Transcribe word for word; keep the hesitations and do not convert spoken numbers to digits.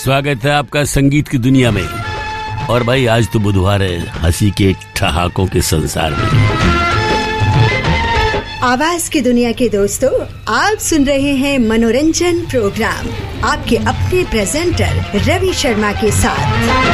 स्वागत है आपका संगीत की दुनिया में। और भाई आज तो बुधवार है, हंसी के ठहाकों के संसार में। आवाज की दुनिया के दोस्तों, आप सुन रहे हैं मनोरंजन प्रोग्राम आपके अपने प्रेजेंटर रवि शर्मा के साथ।